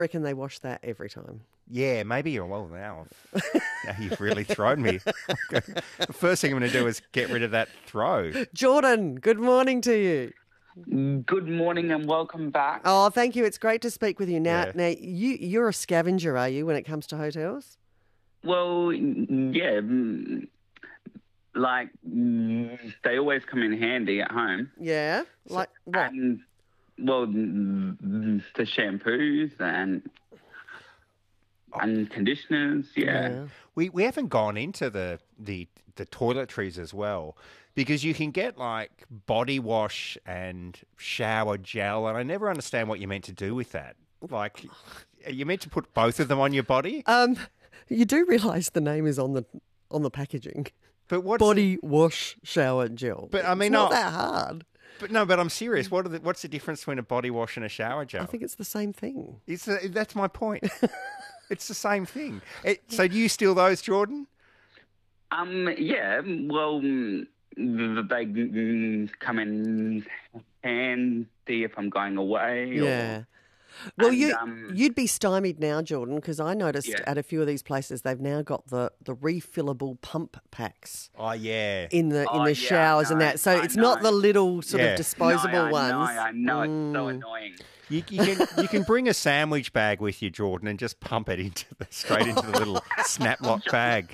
reckon they wash that every time. Yeah, maybe you're well now. Now you've really thrown me. The first thing I'm going to do is get rid of that throw. Jordan, good morning to you. Good morning and welcome back. Oh, thank you. It's great to speak with you. Now, Yeah. now you're a scavenger, are you, when it comes to hotels? Well, yeah, they always come in handy at home. Yeah. Like what? And, well, the shampoos and conditioners, yeah. We haven't gone into the toiletries as well, because you can get like body wash and shower gel, and I never understand what you're meant to do with that. Like, are you meant to put both of them on your body? You do realise the name is on the packaging. But what's Body wash shower gel. But I mean, it's not that hard. But I'm serious. What's the difference between a body wash and a shower gel? I think it's the same thing. That's my point. It's the same thing. So do you steal those, Jordan? Yeah. Well, they come in handy if I'm going away. Yeah. Well, you'd be stymied now, Jordan, because I noticed at a few of these places they've now got the refillable pump packs. Oh yeah. In the showers and that, so it's not the little sort of disposable ones. I know it's so annoying. You can bring a sandwich bag with you, Jordan, and just pump it straight into the little snap-lock bag.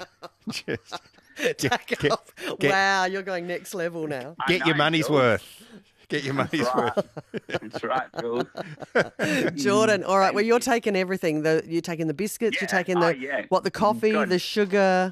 Wow, you're going next level now. Get your money's worth. Get your money's worth. That's right, Jules. Jordan, all right. Well, you're taking everything. You're taking the biscuits. You're taking the coffee, the sugar,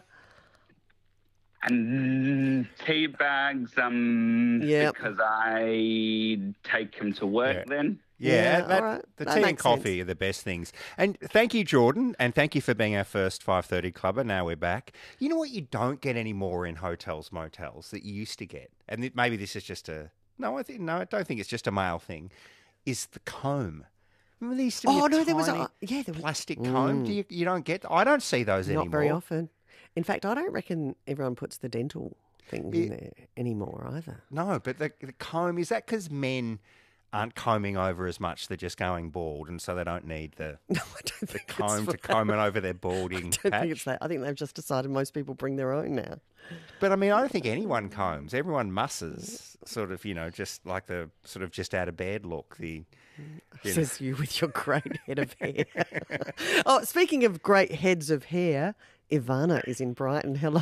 and tea bags. Because I take them to work then. Yeah, the tea and coffee are the best things. And thank you, Jordan, and thank you for being our first 5:30 clubber. Now we're back. You know what you don't get anymore in hotels, motels that you used to get, and maybe this is just I don't think it's just a male thing. Is the comb? Remember there used to be there was plastic comb. You don't get. I don't see those anymore. Not very often. In fact, I don't reckon everyone puts the dental thing in there anymore either. No, but the comb, is that because men aren't combing over as much? They're just going bald, and so they don't need the comb to comb it over their balding patch. I don't think it's that. I think they've just decided most people bring their own now. But I mean, I don't think anyone combs. Everyone musses, sort of, just like the sort of just out of bed look. Says you with your great head of hair. Oh, speaking of great heads of hair, Ivana is in Brighton. Hello.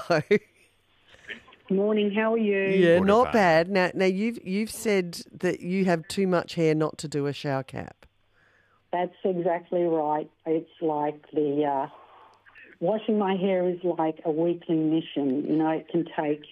Morning, how are you? Yeah, not bad. Now you've said that you have too much hair not to do a shower cap. That's exactly right. It's like washing my hair is like a weekly mission. It can take,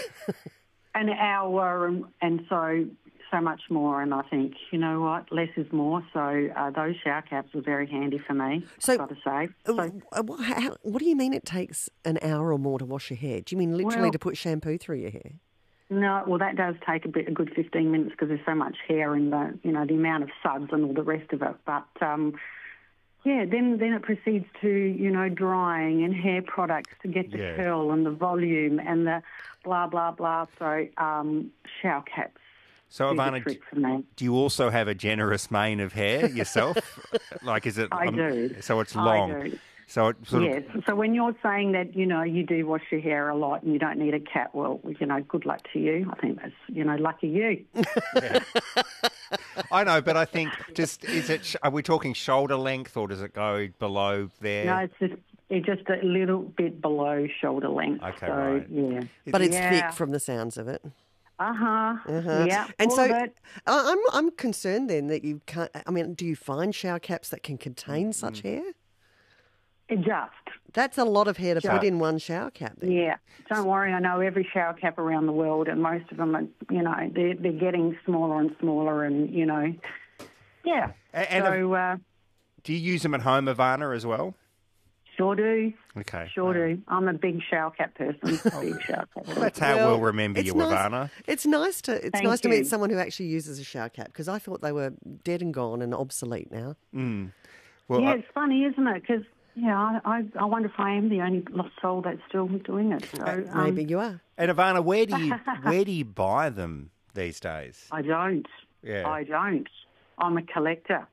an hour and so much more. And I think, you know what, less is more. So those shower caps are very handy for me, I've got to say. What do you mean it takes an hour or more to wash your hair? Do you mean literally to put shampoo through your hair? No, well, that does take a good 15 minutes because there's so much hair and the amount of suds and all the rest of it. But then it proceeds to drying and hair products to get the curl and the volume and the blah blah blah. So shower caps. So Ivana, do you also have a generous mane of hair yourself? Is it? I do. So it's long. I do. So it sort yes. So when you're saying that, you do wash your hair a lot and you don't need a cap, well, good luck to you. I think that's, lucky you. Yeah. I know, but I think are we talking shoulder length or does it go below there? No, it's just a little bit below shoulder length. Okay, so, right. Yeah. But it's thick from the sounds of it. Yeah. And so I'm concerned then that you can't. I mean, do you find shower caps that can contain such hair? That's a lot of hair to put in one shower cap. Then. Yeah. Don't worry. I know every shower cap around the world, and most of them are, they're getting smaller and smaller, and yeah. And do you use them at home, Ivana, as well? Sure do. Okay. Sure do. I'm a big shower cap person. Big shower cap person. That's how we'll remember you, Ivana. It's nice to meet someone who actually uses a shower cap because I thought they were dead and gone and obsolete now. Mm. Well, it's funny, isn't it? Because I wonder if I am the only lost soul that's still doing it. So, maybe you are. And Ivana, where do you buy them these days? I don't. Yeah. I don't. I'm a collector.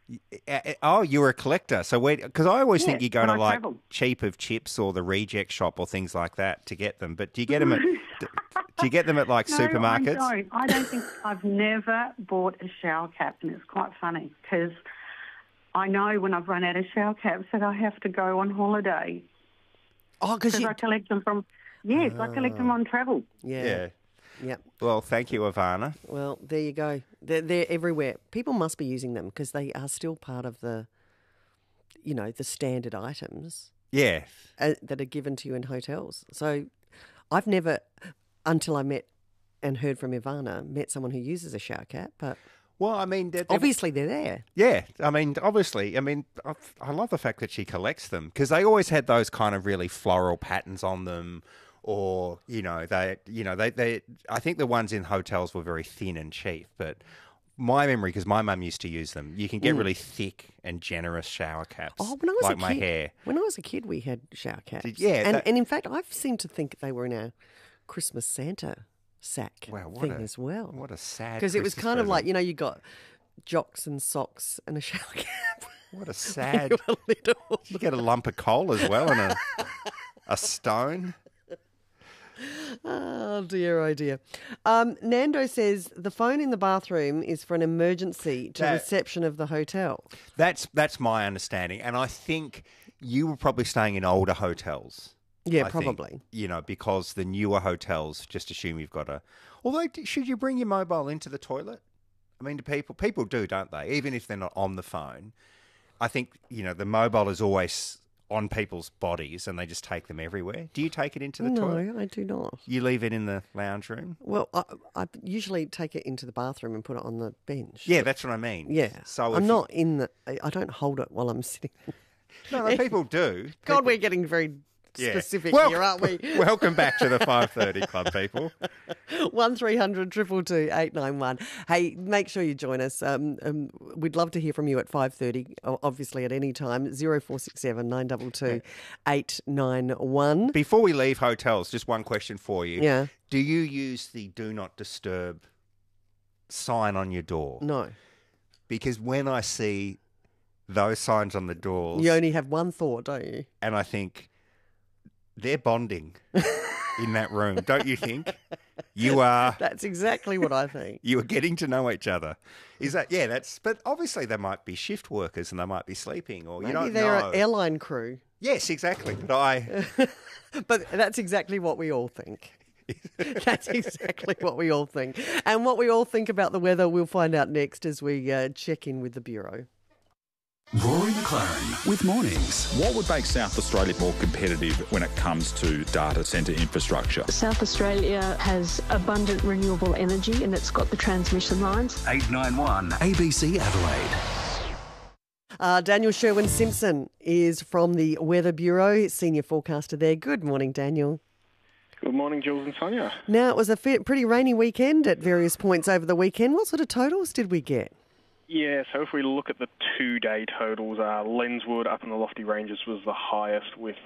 Oh, you're a collector. So because I always think you're going to like travel. Cheap of Chips or the Reject Shop or things like that to get them. But do you get them at do you get them at like supermarkets? I don't think I've never bought a shower cap, and it's quite funny because I know when I've run out of shower caps that I have to go on holiday. Oh, because I collect them from. Yes, I collect them on travel. Yeah. Yep. Well, thank you, Ivana. Well, there you go. They're everywhere. People must be using them because they are still part of the standard items. Yeah. That are given to you in hotels. So I've never, until I met and heard from Ivana, met someone who uses a shower cap. But well, I mean, obviously they're there. Yeah, I mean, obviously, I love the fact that she collects them because they always had those kind of really floral patterns on them. Or, I think the ones in hotels were very thin and cheap, but my memory, because my mum used to use them, you can get really thick and generous shower caps. Oh, when I was like a kid, my hair. When I was a kid, we had shower caps. Yeah. And in fact, I seem to think they were in our Christmas Santa sack thing as well. What a sad because it was kind of present. like, you got jocks and socks and a shower cap. What a sad... You get a lump of coal as well and a stone. Oh, dear. Nando says the phone in the bathroom is for an emergency to reception of the hotel. That's my understanding. And I think you were probably staying in older hotels. Yeah, probably. Because the newer hotels just assume you've got a... Although, should you bring your mobile into the toilet? I mean, people do, don't they? Even if they're not on the phone. I think, the mobile is always... on people's bodies and they just take them everywhere. Do you take it into the toilet? No, I do not. You leave it in the lounge room? Well, I usually take it into the bathroom and put it on the bench. Yeah, that's what I mean. Yeah. So I'm not I don't hold it while I'm sitting. No, people do. God, we're getting very specific here, aren't we? Welcome back to the 5:30 Club, people. 1300 222 891. Hey, make sure you join us. We'd love to hear from you at 5:30, obviously at any time. 0467 922 891. Before we leave hotels, just one question for you. Yeah. Do you use the Do Not Disturb sign on your door? No. Because when I see those signs on the doors... You only have one thought, don't you? And I think... They're bonding in that room, don't you think? You are... That's exactly what I think. You are getting to know each other. Is that... Yeah, that's... But obviously they might be shift workers and they might be sleeping or maybe you don't know. Maybe they're an airline crew. Yes, exactly. But But that's exactly what we all think. That's exactly what we all think. And what we all think about the weather, we'll find out next as we check in with the Bureau. Rory McLaren with Mornings. What would make South Australia more competitive when it comes to data centre infrastructure? South Australia has abundant renewable energy and it's got the transmission lines. 891 ABC Adelaide. Daniel Sherwin-Simpson is from the Weather Bureau, senior forecaster there. Good morning, Daniel. Good morning, Jules and Sonia. Now, it was a pretty rainy weekend at various points over the weekend. What sort of totals did we get? Yeah, so if we look at the two-day totals, Lenswood up in the lofty ranges was the highest with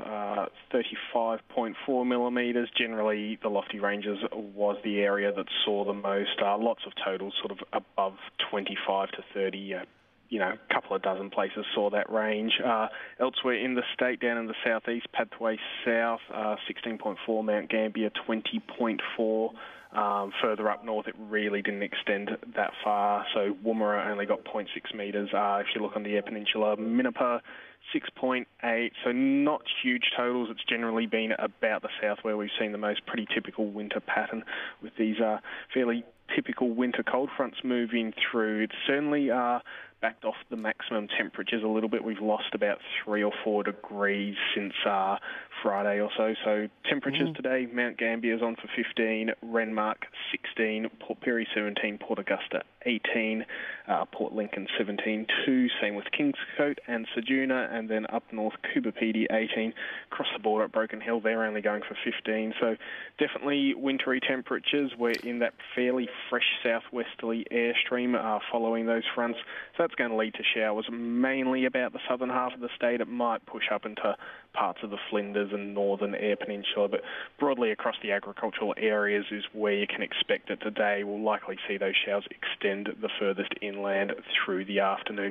35.4 millimetres. Generally, the lofty ranges was the area that saw the most. Lots of totals sort of above 25 to 30. A couple of dozen places saw that range. Elsewhere in the state, down in the southeast, Pathway South, 16.4, Mount Gambier, 20.4. Further up north, it really didn't extend that far. So Woomera only got 0.6 metres. If you look on the Eyre Peninsula, Minnipa, 6.8. So not huge totals. It's generally been about the south where we've seen the most pretty typical winter pattern with these fairly typical winter cold fronts moving through. It's certainly backed off the maximum temperatures a little bit. We've lost about 3 or 4 degrees since Friday or so. So temperatures today, Mount Gambier is on for 15, Renmark 16, Port Pirie 17, Port Augusta 18, Port Lincoln 17.2, same with Kingscote and Ceduna, and then up north, Coober Pedy 18. Across the border at Broken Hill, they're only going for 15. So definitely wintry temperatures. We're in that fairly fresh southwesterly airstream following those fronts. So that's going to lead to showers mainly about the southern half of the state. It might push up into parts of the Flinders and northern Eyre Peninsula, but broadly across the agricultural areas is where you can expect it today. We'll likely see those showers extend the furthest inland through the afternoon.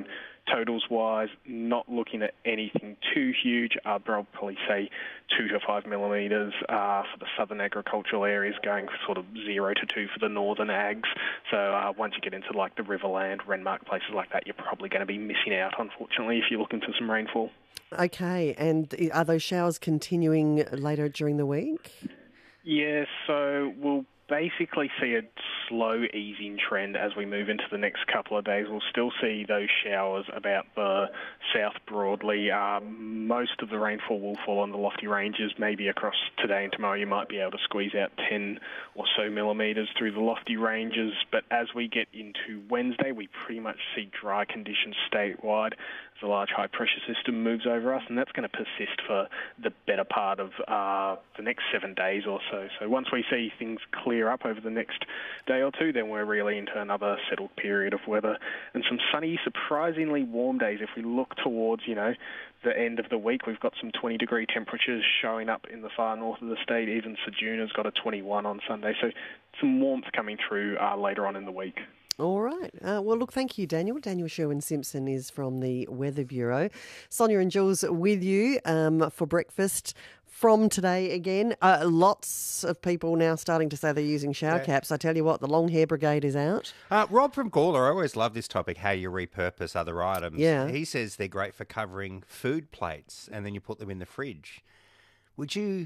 Totals-wise, not looking at anything too huge. I'll probably say 2 to 5 millimetres for the southern agricultural areas, going sort of 0 to 2 for the northern ags. So once you get into like the Riverland, Renmark, places like that, you're probably going to be missing out, unfortunately, if you're looking for some rainfall. Okay, and are those showers continuing later during the week? Yeah, so we'll basically see a slow easing trend as we move into the next couple of days. We'll still see those showers about the south broadly. Most of the rainfall will fall on the lofty ranges. Maybe across today and tomorrow you might be able to squeeze out 10 or so millimetres through the lofty ranges. But as we get into Wednesday, we pretty much see dry conditions statewide. The large high-pressure system moves over us, and that's going to persist for the better part of the next 7 days or so. So once we see things clear up over the next day or two, then we're really into another settled period of weather and some sunny, surprisingly warm days. If we look towards, the end of the week, we've got some 20-degree temperatures showing up in the far north of the state. Even Sejuna's got a 21 on Sunday. So some warmth coming through later on in the week. All right. Well, look, thank you, Daniel. Daniel Sherwin-Simpson is from the Weather Bureau. Sonia and Jules with you for breakfast from today again. Lots of people now starting to say they're using shower caps. I tell you what, the long hair brigade is out. Rob from Gawler, I always love this topic, how you repurpose other items. Yeah. He says they're great for covering food plates and then you put them in the fridge. Would you...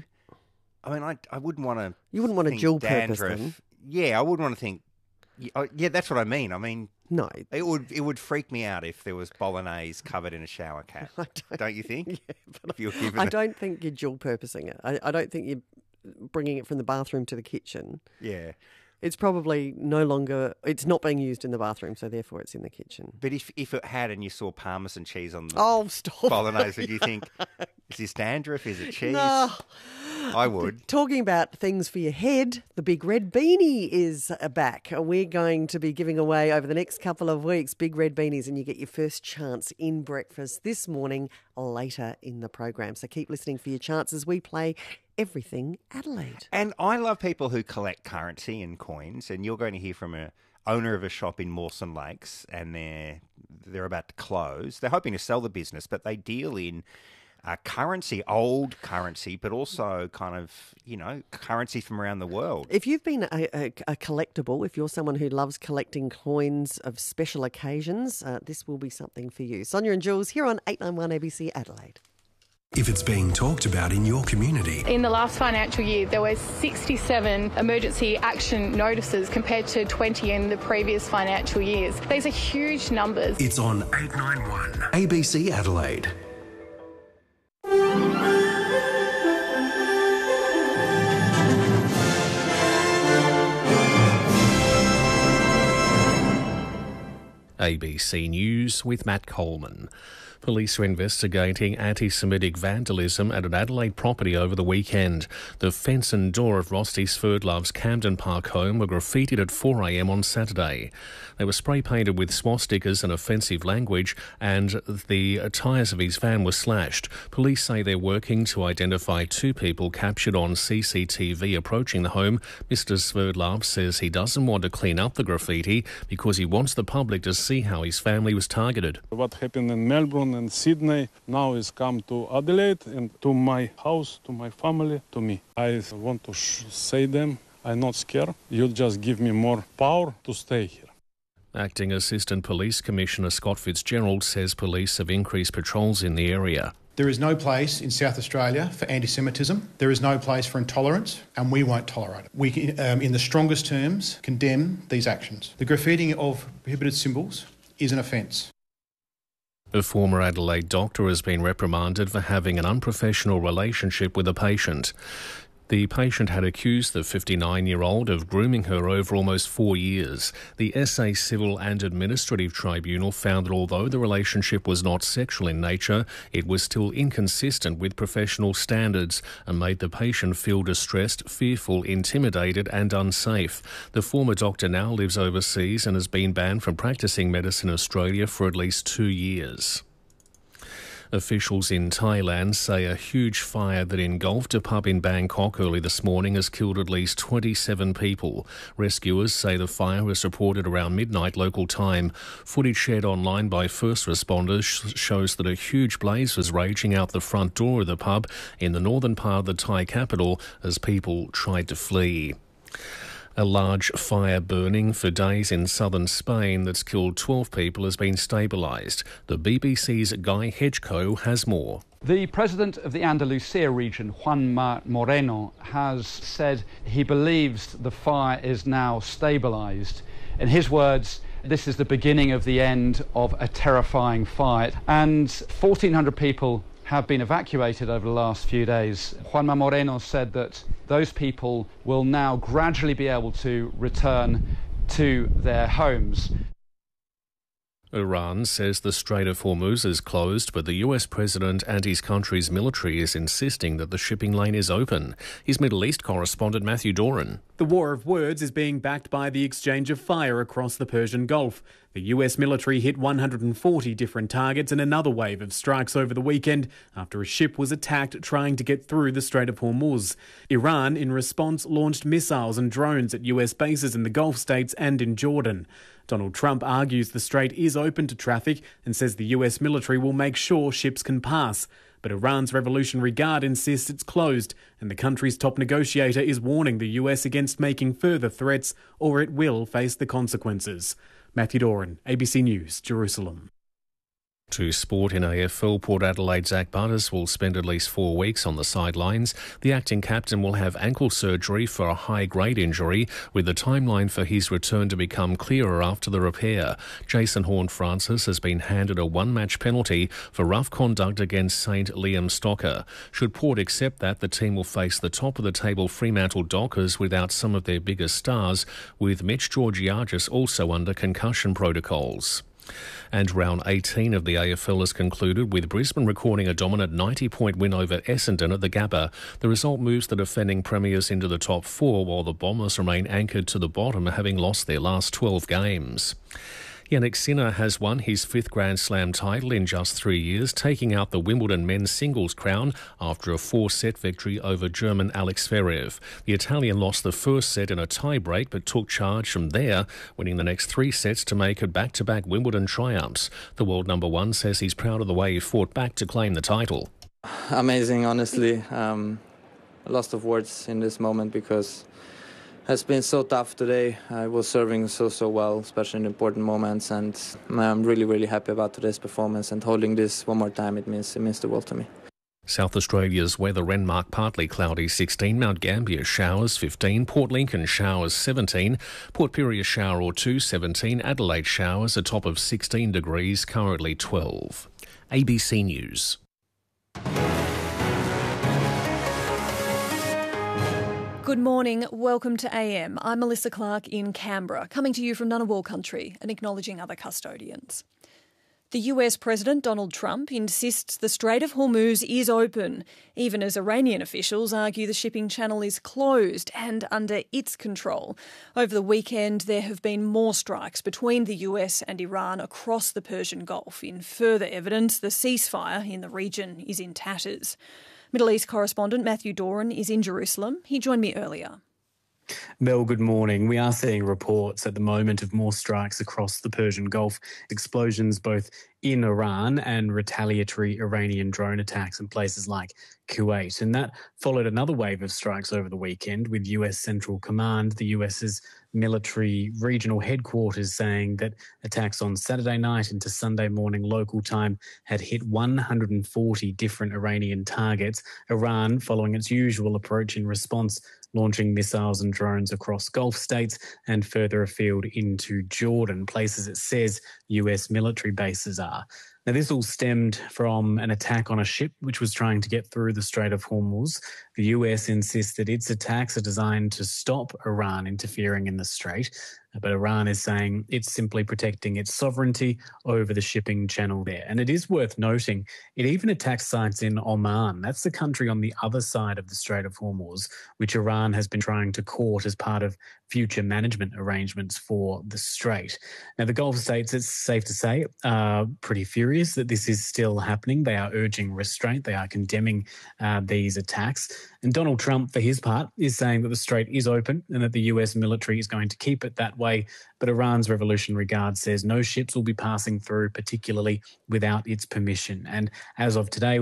I mean, I wouldn't want to... You wouldn't want to dual purpose them. Yeah, I wouldn't want to think... Yeah, that's what I mean. I mean, no, it would freak me out if there was bolognese covered in a shower cap. Don't you think? Yeah, but I don't think you're dual purposing it. I don't think you're bringing it from the bathroom to the kitchen. Yeah. It's probably no longer, it's not being used in the bathroom, so therefore it's in the kitchen. But if it had and you saw Parmesan cheese on the stop bolognese, would you think, is this dandruff, is it cheese? No. I would. Talking about things for your head, the Big Red Beanie is back. We're going to be giving away over the next couple of weeks Big Red Beanies, and you get your first chance in breakfast this morning later in the program. So keep listening for your chances. We play Everything Adelaide. And I love people who collect currency and coins, and you're going to hear from a owner of a shop in Mawson Lakes, and they're about to close. They're hoping to sell the business, but they deal in currency, old currency, but also kind of, currency from around the world. If you've been a collectible, if you're someone who loves collecting coins of special occasions, this will be something for you. Sonia and Jules here on 891 ABC Adelaide. If it's being talked about in your community. In the last financial year, there were 67 emergency action notices compared to 20 in the previous financial years. These are huge numbers. It's on 891 ABC Adelaide. ABC News with Matt Coleman. Police are investigating anti-Semitic vandalism at an Adelaide property over the weekend. The fence and door of Rusty Sverdlov's Camden Park home were graffitied at 4 a.m. on Saturday. They were spray-painted with swastikas and offensive language, and the tyres of his van were slashed. Police say they're working to identify 2 people captured on CCTV approaching the home. Mr. Sverdlov says he doesn't want to clean up the graffiti because he wants the public to see how his family was targeted. What happened in Melbourne and Sydney now is come to Adelaide and to my house, to my family, to me. I want to say them, I'm not scared. You just give me more power to stay here. Acting Assistant Police Commissioner Scott Fitzgerald says police have increased patrols in the area. There is no place in South Australia for anti-Semitism. There is no place for intolerance, and we won't tolerate it. We, in the strongest terms, condemn these actions. The graffitiing of prohibited symbols is an offence. A former Adelaide doctor has been reprimanded for having an unprofessional relationship with a patient. The patient had accused the 59-year-old of grooming her over almost 4 years. The SA Civil and Administrative Tribunal found that although the relationship was not sexual in nature, it was still inconsistent with professional standards and made the patient feel distressed, fearful, intimidated and unsafe. The former doctor now lives overseas and has been banned from practising medicine in Australia for at least 2 years. Officials in Thailand say a huge fire that engulfed a pub in Bangkok early this morning has killed at least 27 people. Rescuers say the fire was reported around midnight local time. Footage shared online by first responders shows that a huge blaze was raging out the front door of the pub in the northern part of the Thai capital as people tried to flee. A large fire burning for days in southern Spain that's killed 12 people has been stabilised. The BBC's Guy Hedgecoe has more. The president of the Andalusia region, Juanma Moreno, has said he believes the fire is now stabilised. In his words, this is the beginning of the end of a terrifying fire. And 1,400 people have been evacuated over the last few days. Juanma Moreno said that those people will now gradually be able to return to their homes. Iran says the Strait of Hormuz is closed, but the US president and his country's military is insisting that the shipping lane is open. His Middle East correspondent Matthew Doran. The war of words is being backed by the exchange of fire across the Persian Gulf. The US military hit 140 different targets in another wave of strikes over the weekend after a ship was attacked trying to get through the Strait of Hormuz. Iran, in response, launched missiles and drones at US bases in the Gulf states and in Jordan. Donald Trump argues the strait is open to traffic and says the US military will make sure ships can pass. But Iran's Revolutionary Guard insists it's closed, and the country's top negotiator is warning the US against making further threats or it will face the consequences. Matthew Doran, ABC News, Jerusalem. To sport in AFL, Port Adelaide's Zach Butters will spend at least 4 weeks on the sidelines. The acting captain will have ankle surgery for a high-grade injury, with the timeline for his return to become clearer after the repair. Jason Horne-Francis has been handed a one-match penalty for rough conduct against St Liam Stocker. Should Port accept that, the team will face the top-of-the-table Fremantle Dockers without some of their biggest stars, with Mitch Georgiadis also under concussion protocols. And round 18 of the AFL is concluded, with Brisbane recording a dominant 90-point win over Essendon at the Gabba. The result moves the defending premiers into the top 4, while the Bombers remain anchored to the bottom, having lost their last 12 games. Jannik Sinner has won his 5th Grand Slam title in just 3 years, taking out the Wimbledon men's singles crown after a 4-set victory over German Alex Zverev. The Italian lost the first set in a tie-break but took charge from there, winning the next 3 sets to make it back-to-back Wimbledon triumphs. The world number 1 says he's proud of the way he fought back to claim the title. Amazing, honestly. A lot of words in this moment because has been so tough today. I was serving so well, especially in important moments, and I'm really happy about today's performance, and holding this one more time, it means the world to me. South Australia's weather: Renmark partly cloudy 16, Mount Gambier showers 15, Port Lincoln showers 17, Port Pirie shower or 2 17, Adelaide showers a top of 16 degrees, currently 12. ABC News. Good morning, welcome to AM. I'm Melissa Clark in Canberra, coming to you from Ngunnawal country and acknowledging other custodians. The US President Donald Trump insists the Strait of Hormuz is open, even as Iranian officials argue the shipping channel is closed and under its control. Over the weekend, there have been more strikes between the US and Iran across the Persian Gulf. In further evidence, the ceasefire in the region is in tatters. Middle East correspondent Matthew Doran is in Jerusalem. He joined me earlier. Mel, good morning. We are seeing reports at the moment of more strikes across the Persian Gulf, explosions both in Iran and retaliatory Iranian drone attacks in places like Kuwait. And that followed another wave of strikes over the weekend with US Central Command, the US's military regional headquarters, saying that attacks on Saturday night into Sunday morning local time had hit 140 different Iranian targets. Iran, following its usual approach in response, launching missiles and drones across Gulf states and further afield into Jordan, places it says US military bases are. Now, this all stemmed from an attack on a ship which was trying to get through the Strait of Hormuz. The US insists that its attacks are designed to stop Iran interfering in the strait. But Iran is saying it's simply protecting its sovereignty over the shipping channel there. And it is worth noting, it even attacks sites in Oman. That's the country on the other side of the Strait of Hormuz, which Iran has been trying to court as part of future management arrangements for the Strait. Now, the Gulf states, it's safe to say, are pretty furious that this is still happening. They are urging restraint. They are condemning these attacks. And Donald Trump, for his part, is saying that the Strait is open and that the US military is going to keep it that way. But Iran's Revolutionary Guard says no ships will be passing through, particularly without its permission. And as of today,